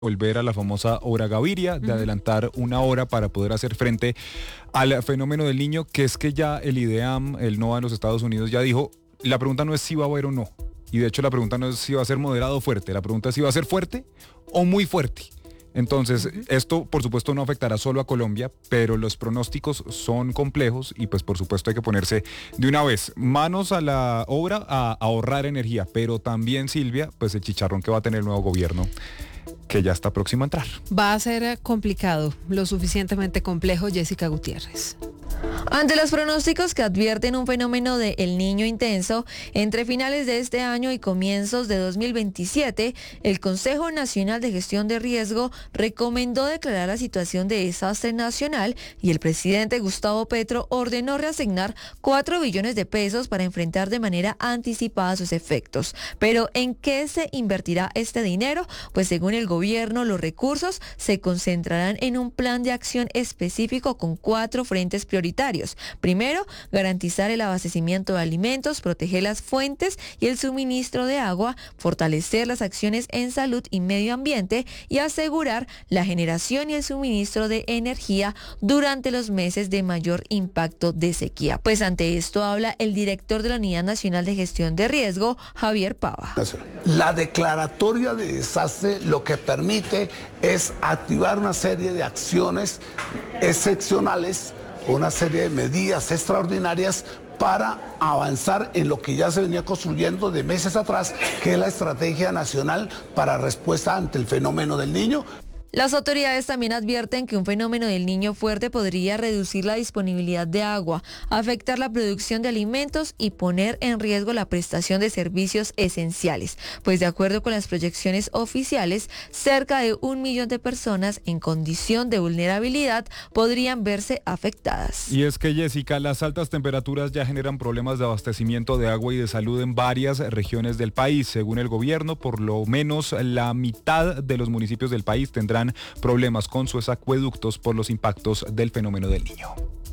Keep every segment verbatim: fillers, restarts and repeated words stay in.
volver a la famosa hora Gaviria, de uh-huh. adelantar una hora para poder hacer frente al fenómeno del Niño, que es que ya el IDEAM, el NOAA en los Estados Unidos ya dijo, la pregunta no es si va a haber o no, y de hecho la pregunta no es si va a ser moderado o fuerte, la pregunta es si va a ser fuerte o muy fuerte. Entonces, uh-huh. esto por supuesto no afectará solo a Colombia, pero los pronósticos son complejos y pues por supuesto hay que ponerse de una vez manos a la obra a ahorrar energía, pero también, Silvia, pues el chicharrón que va a tener el nuevo gobierno, que ya está próximo a entrar. Va a ser complicado, lo suficientemente complejo, Jessica Gutiérrez. Ante los pronósticos que advierten un fenómeno de El Niño intenso, entre finales de este año y comienzos de dos mil veintisiete, el Consejo Nacional de Gestión de Riesgo recomendó declarar la situación de desastre nacional y el presidente Gustavo Petro ordenó reasignar cuatro billones de pesos para enfrentar de manera anticipada sus efectos. Pero ¿en qué se invertirá este dinero? Pues según el gobierno, los recursos se concentrarán en un plan de acción específico con cuatro frentes prioritarios. Primero, garantizar el abastecimiento de alimentos, proteger las fuentes y el suministro de agua, fortalecer las acciones en salud y medio ambiente y asegurar la generación y el suministro de energía durante los meses de mayor impacto de sequía. Pues ante esto habla el director de la Unidad Nacional de Gestión de Riesgo, Javier Pava. La declaratoria de desastre lo que permite es activar una serie de acciones excepcionales, una serie de medidas extraordinarias para avanzar en lo que ya se venía construyendo de meses atrás, que es la Estrategia Nacional para Respuesta ante el Fenómeno del Niño. Las autoridades también advierten que un fenómeno del Niño fuerte podría reducir la disponibilidad de agua, afectar la producción de alimentos y poner en riesgo la prestación de servicios esenciales. Pues de acuerdo con las proyecciones oficiales, cerca de un millón de personas en condición de vulnerabilidad podrían verse afectadas. Y es que, Jessica, las altas temperaturas ya generan problemas de abastecimiento de agua y de salud en varias regiones del país. Según el gobierno, por lo menos la mitad de los municipios del país tendrán problemas con sus acueductos por los impactos del fenómeno del Niño.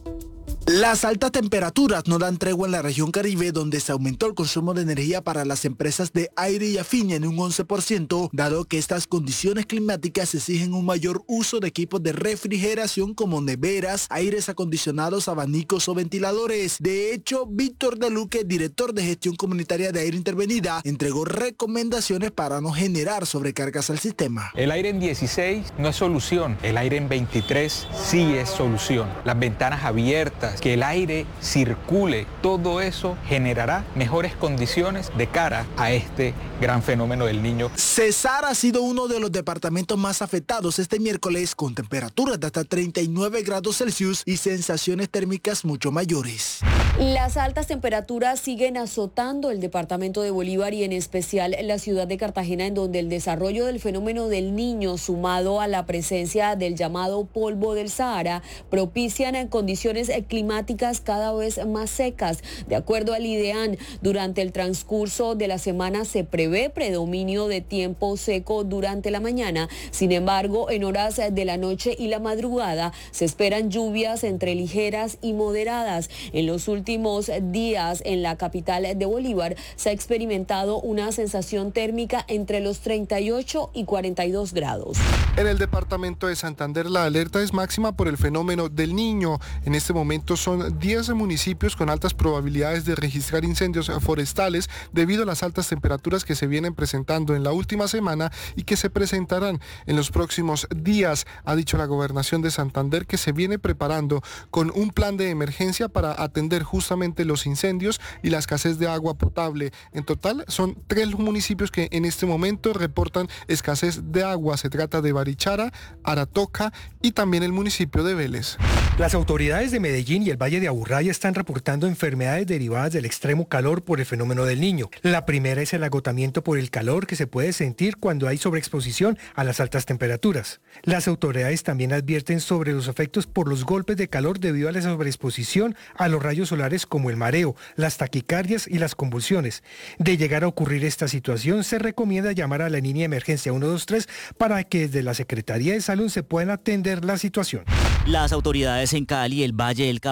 Las altas temperaturas no dan tregua en la región Caribe, donde se aumentó el consumo de energía para las empresas de aire y afín en un once por ciento, dado que estas condiciones climáticas exigen un mayor uso de equipos de refrigeración como neveras, aires acondicionados, abanicos o ventiladores. De hecho, Víctor De Luque, director de Gestión Comunitaria de Aire Intervenida, entregó recomendaciones para no generar sobrecargas al sistema. El aire en dieciséis no es solución, el aire en veintitrés sí es solución. Las ventanas abiertas, que el aire circule, todo eso generará mejores condiciones de cara a este gran fenómeno del Niño. Cesar ha sido uno de los departamentos más afectados este miércoles, con temperaturas de hasta treinta y nueve grados Celsius y sensaciones térmicas mucho mayores. Las altas temperaturas siguen azotando el departamento de Bolívar y en especial la ciudad de Cartagena, en donde el desarrollo del fenómeno del Niño, sumado a la presencia del llamado polvo del Sahara, propician en condiciones climáticas cada vez más secas. De acuerdo al IDEAM, durante el transcurso de la semana se prevé predominio de tiempo seco durante la mañana. Sin embargo, en horas de la noche y la madrugada se esperan lluvias entre ligeras y moderadas. En los últimos días en la capital de Bolívar se ha experimentado una sensación térmica entre los treinta y ocho y cuarenta y dos grados. En el departamento de Santander la alerta es máxima por el fenómeno del Niño. En este momento son diez municipios con altas probabilidades de registrar incendios forestales debido a las altas temperaturas que se vienen presentando en la última semana y que se presentarán en los próximos días. Ha dicho la Gobernación de Santander que se viene preparando con un plan de emergencia para atender justamente los incendios y la escasez de agua potable. En total son tres municipios que en este momento reportan escasez de agua. Se trata de Barichara, Aratoca y también el municipio de Vélez. Las autoridades de Medellín y el Valle de Aburrá están reportando enfermedades derivadas del extremo calor por el fenómeno del Niño. La primera es el agotamiento por el calor que se puede sentir cuando hay sobreexposición a las altas temperaturas. Las autoridades también advierten sobre los efectos por los golpes de calor debido a la sobreexposición a los rayos solares, como el mareo, las taquicardias y las convulsiones. De llegar a ocurrir esta situación, se recomienda llamar a la línea de emergencia uno dos tres para que desde la Secretaría de Salud se pueda atender la situación. Las autoridades en Cali, el Valle del Cauca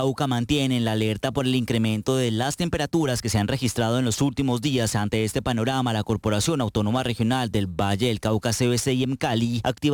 Cauca mantienen la alerta por el incremento de las temperaturas que se han registrado en los últimos días. Ante este panorama, la Corporación Autónoma Regional del Valle del Cauca, C B C y EMCALI, activa